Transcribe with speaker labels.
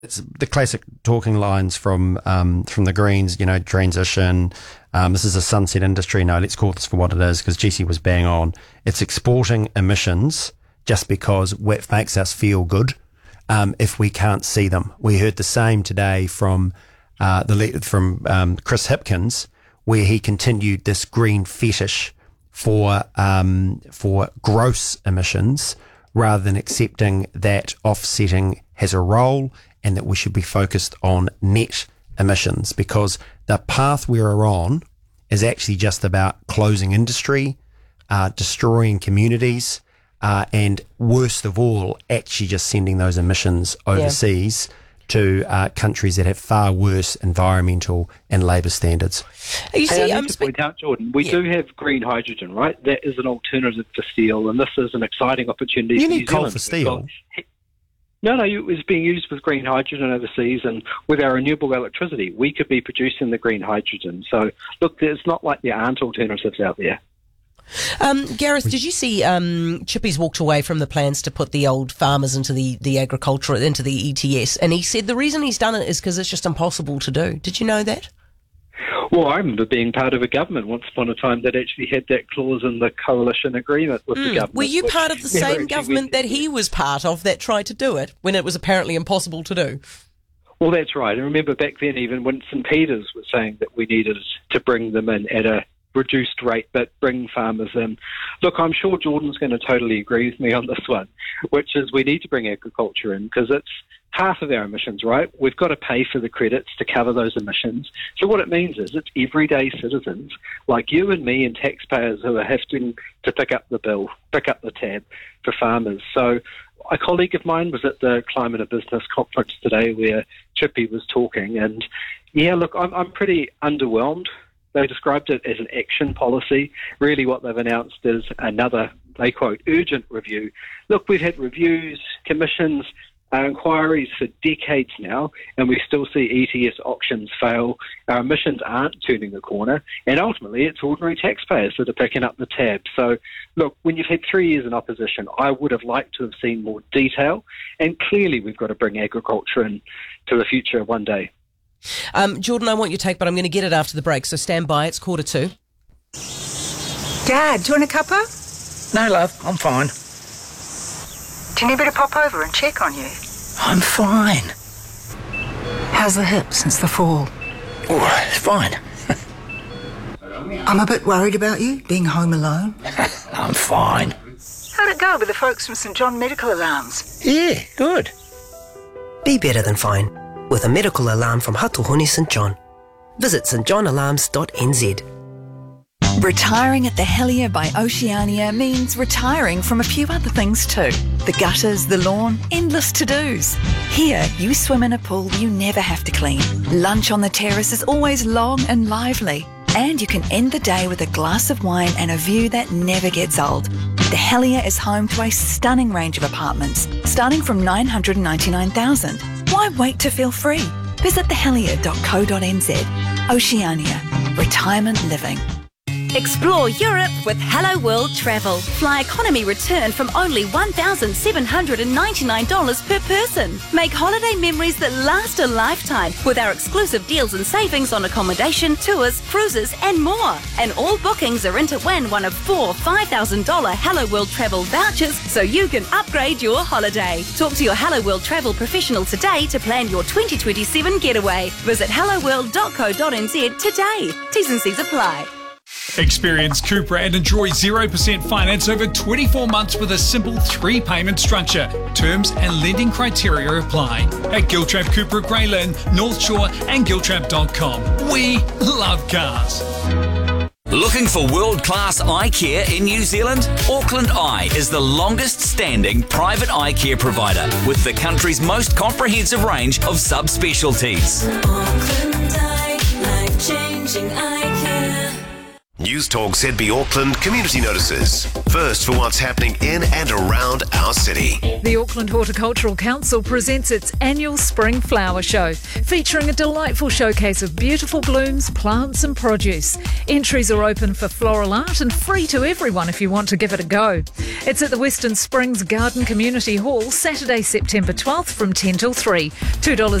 Speaker 1: It's the classic talking lines from the Greens, transition. This is a sunset industry. No, let's call this for what it is, because Jesse was bang on. It's exporting emissions just because it makes us feel good if we can't see them. We heard the same today from Chris Hipkins, where he continued this green fetish for gross emissions rather than accepting that offsetting has a role and that we should be focused on net emissions, because the path we are on is actually just about closing industry, destroying communities, and worst of all, actually just sending those emissions overseas to countries that have far worse environmental and labour standards.
Speaker 2: You see, I need to point out, Jordan, we do have green hydrogen, right? That is an alternative to steel, and this is an exciting opportunity
Speaker 1: you
Speaker 2: for New
Speaker 1: need coal
Speaker 2: Zealand.
Speaker 1: for steel.
Speaker 2: No, it's being used with green hydrogen overseas, and with our renewable electricity, we could be producing the green hydrogen. So, look, it's not like there aren't alternatives out there.
Speaker 3: Gareth, did you see Chippy's walked away from the plans to put the old farmers into the agriculture, into the ETS, and he said the reason he's done it is because it's just impossible to do. Did you know that?
Speaker 2: Well, I remember being part of a government once upon a time that actually had that clause in the coalition agreement with the government.
Speaker 3: Were you part of the same government that he was part of that tried to do it when it was apparently impossible to do?
Speaker 2: Well, that's right. I remember back then even Winston Peters was saying that we needed to bring them in at a reduced rate, but bring farmers in. Look, I'm sure Jordan's going to totally agree with me on this one, which is we need to bring agriculture in because it's half of our emissions, right? We've got to pay for the credits to cover those emissions. So what it means is it's everyday citizens like you and me and taxpayers who are having to pick up the bill, pick up the tab for farmers. So a colleague of mine was at the Climate and Business conference today where Chippy was talking, and yeah, look, I'm pretty underwhelmed. They described it as an action policy. Really what they've announced is another, they quote, urgent review. Look, we've had reviews, commissions, inquiries for decades now, and we still see ETS auctions fail. Our emissions aren't turning the corner, and ultimately it's ordinary taxpayers that are picking up the tab. So, look, when you've had 3 years in opposition, I would have liked to have seen more detail, and clearly we've got to bring agriculture into the future one day.
Speaker 3: Jordan, I want your take, but I'm going to get it after the break, so stand by. It's 1:45.
Speaker 4: Dad, do you want a cuppa?
Speaker 5: No, love, I'm fine.
Speaker 4: Do you need me to pop over and check on you?
Speaker 5: I'm fine.
Speaker 4: How's the hip since the fall?
Speaker 5: Oh, it's fine.
Speaker 4: I'm a bit worried about you, being home alone.
Speaker 5: I'm fine.
Speaker 4: How'd it go with the folks from St John Medical Alarms?
Speaker 5: Yeah, good.
Speaker 6: Be better than fine with a medical alarm from Hatuhuni St John. Visit stjohnalarms.nz.
Speaker 7: Retiring at the Helier by Oceania means retiring from a few other things too. The gutters, the lawn, endless to-dos. Here, you swim in a pool you never have to clean. Lunch on the terrace is always long and lively. And you can end the day with a glass of wine and a view that never gets old. The Helier is home to a stunning range of apartments, starting from $999,000. Why wait to feel free? Visit thehelier.co.nz. Oceania. Retirement living.
Speaker 8: Explore Europe with Hello World Travel. Fly economy return from only $1,799 per person. Make holiday memories that last a lifetime with our exclusive deals and savings on accommodation, tours, cruises and more. And all bookings are in to win one of 4 $5,000 Hello World Travel vouchers so you can upgrade your holiday. Talk to your Hello World Travel professional today to plan your 2027 getaway. Visit helloworld.co.nz today. T's and C's apply.
Speaker 9: Experience Cupra and enjoy 0% finance over 24 months with a simple 3-payment structure. Terms and lending criteria apply. At Giltrap Cupra Greyland, North Shore and Giltrap.com. We love cars.
Speaker 10: Looking for world-class eye care in New Zealand? Auckland Eye is the longest-standing private eye care provider with the country's most comprehensive range of subspecialties.
Speaker 11: Auckland Eye, life-changing eye care. News Talk ZB Auckland community notices. First for what's happening in and around our city.
Speaker 12: The Auckland Horticultural Council presents its annual Spring Flower Show, featuring a delightful showcase of beautiful blooms, plants and produce. Entries are open for floral art and free to everyone if you want to give it a go. It's at the Western Springs Garden Community Hall, Saturday, September 12th from 10 till 3. $2